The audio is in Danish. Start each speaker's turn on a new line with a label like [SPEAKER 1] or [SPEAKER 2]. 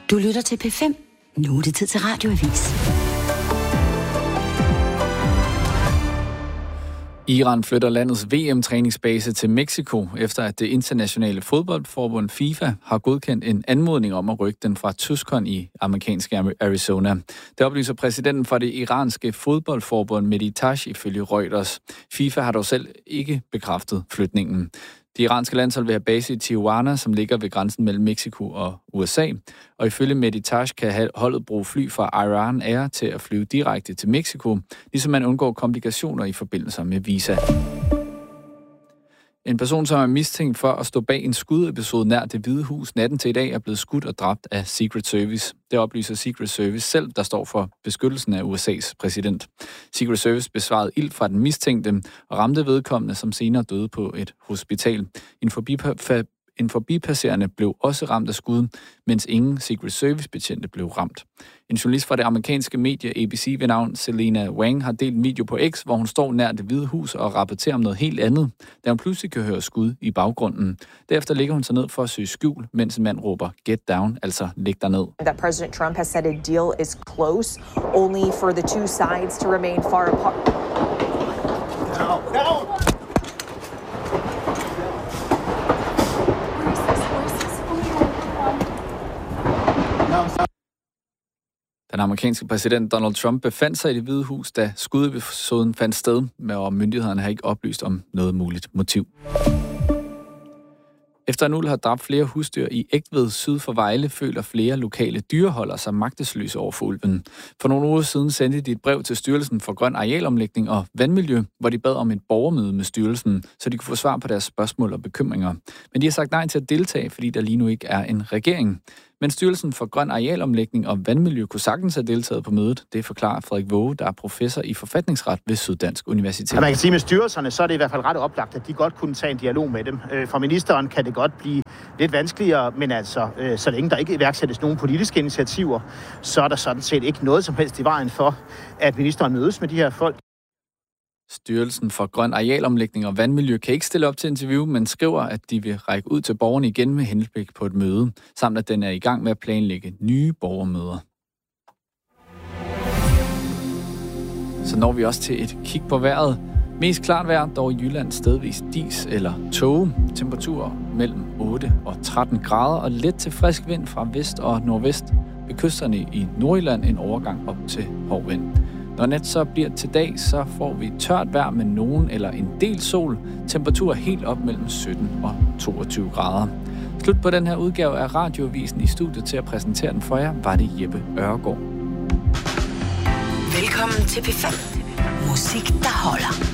[SPEAKER 1] Du lytter til P5. Nu er det tid til Radioavis.
[SPEAKER 2] Iran flytter landets VM-træningsbase til Mexico, efter at det internationale fodboldforbund FIFA har godkendt en anmodning om at rykke den fra Tucson i amerikanske Arizona. Det oplyser præsidenten for det iranske fodboldforbund Mehdi Taj ifølge Reuters. FIFA har dog selv ikke bekræftet flytningen. Det iranske landshold vil have base i Tijuana, som ligger ved grænsen mellem Mexico og USA. Og ifølge Mehdi Taj kan holdet bruge fly fra Iran Air til at flyve direkte til Mexico, ligesom man undgår komplikationer i forbindelse med visa. En person, som er mistænkt for at stå bag en skudepisode nær Det Hvide Hus natten til i dag, er blevet skudt og dræbt af Secret Service. Det oplyser Secret Service selv, der står for beskyttelsen af USA's præsident. Secret Service besvarede ild fra den mistænkte og ramte vedkommende, som senere døde på et hospital. En forbipasserende blev også ramt af skud, mens ingen Secret Service-betjente blev ramt. En journalist fra det amerikanske medie ABC ved navn Selena Wang har delt en video på X, hvor hun står nær Det Hvide Hus og rapporterer om noget helt andet, da hun pludselig kan høre skud i baggrunden. Derefter ligger hun sig ned for at søge skjul, mens en mand råber "Get down", altså "Læg dig ned".
[SPEAKER 3] That President Trump has said a deal is close, only for the two sides to remain far apart.
[SPEAKER 4] No.
[SPEAKER 2] Den amerikanske præsident Donald Trump befandt sig i Det Hvide Hus, da skudepisoden fandt sted, og myndighederne har ikke oplyst om noget muligt motiv. Efter en ulv har dræbt flere husdyr i Egtved syd for Vejle, føler flere lokale dyreholdere sig magtesløse over for ulven. For nogle uger siden sendte de et brev til Styrelsen for Grøn Arealomlægning og Vandmiljø, hvor de bad om et borgermøde med styrelsen, så de kunne få svar på deres spørgsmål og bekymringer. Men de har sagt nej til at deltage, fordi der lige nu ikke er en regering. Men Styrelsen for Grøn Arealomlægning og Vandmiljø kunne sagtens have deltaget på mødet. Det forklarer Frederik Våge, der er professor i forfatningsret ved Syddansk Universitet.
[SPEAKER 4] Man kan sige, med styrelserne, så er det i hvert fald ret oplagt, at de godt kunne tage en dialog med dem. For ministeren kan det godt blive lidt vanskeligere, men altså, så længe der ikke iværksættes nogen politiske initiativer, så er der sådan set ikke noget som helst i vejen for, at ministeren mødes med de her folk.
[SPEAKER 2] Styrelsen for Grøn Arealomlægning og Vandmiljø kan ikke stille op til interview, men skriver, at de vil række ud til borgerne igen med henblik på et møde, samt at den er i gang med at planlægge nye borgermøder. Så når vi også til et kig på vejret. Mest klart vejr, dog i Jylland stedvis dis eller tåge. Temperaturer mellem 8 og 13 grader og let til frisk vind fra vest og nordvest. Ved kysterne i Nordjylland en overgang op til hård vind. Når nat så bliver til dag, så får vi tørt vejr med nogen eller en del sol. Temperaturer helt op mellem 17 og 22 grader. Slut på den her udgave af Radioavisen. I studiet til at præsentere den for jer var det Jeppe Ørgaard.
[SPEAKER 1] Velkommen til P5. Musik, der holder.